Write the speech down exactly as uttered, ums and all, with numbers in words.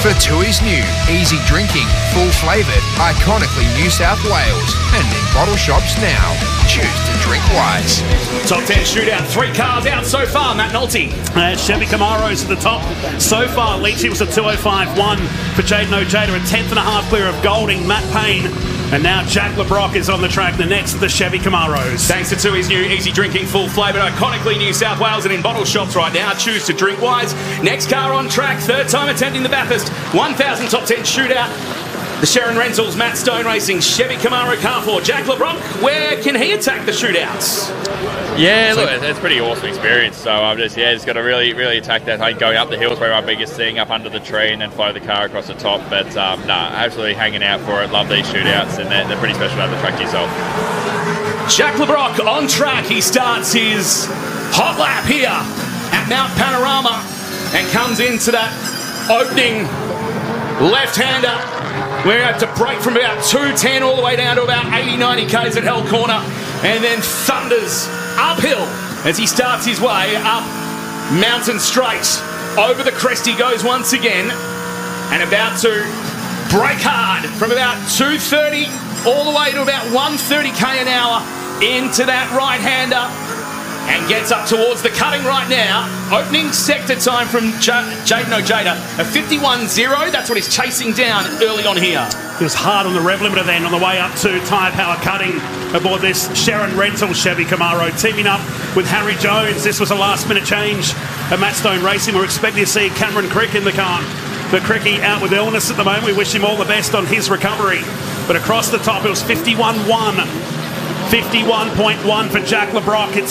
For Tui's new, easy drinking, full flavoured, iconically New South Wales, and in bottle shops now. Choose to drink wise. Top ten shootout, three cars out so far, Matt Nolte. Uh, Chevy Camaro's at the top. So far, Leachy was a two oh five one for Jaden Ojeda, a tenth and a half clear of Golding, Matt Payne. And now Jack LeBrock is on the track, the next of the Chevy Camaros. Thanks to Tui's new easy drinking, full flavoured, iconically New South Wales and in bottle shops right now. Choose to drink wise. Next car on track, third time attempting the Bathurst one thousand top ten shootout. The Sharon Rentals, Matt Stone Racing, Chevy Camaro car for Jack LeBrock. Where can he attack the shootouts? Yeah, look, it's a pretty awesome experience. So I've just, yeah, just got to really, really attack that. I think going up the hill's probably my biggest thing, up under the tree and then flow the car across the top. But um, no, absolutely hanging out for it. Love these shootouts, and they're, they're pretty special to have the track to yourself. Jack LeBrock on track. He starts his hot lap here at Mount Panorama and comes into that opening left-hander. We're out to break from about two ten all the way down to about eighty, ninety k's at Hell Corner, and then thunders uphill as he starts his way up Mountain Straight. Over the crest he goes once again, and about to brake hard from about two thirty all the way to about one thirty k an hour into that right-hander, and gets up towards the cutting right now. Opening sector time from J- Jaden Ojeda, a fifty-one zero. That's what he's chasing down early on here. He was hard on the rev limiter then on the way up to tyre power cutting aboard this Sharon Rentals Chevy Camaro, teaming up with Harry Jones. This was a last minute change at Matt Stone Racing. We're expecting to see Cameron Crick in the car. But Cricky out with illness at the moment. We wish him all the best on his recovery. But across the top it was fifty-one one. fifty-one point one for Jack LeBrock. It's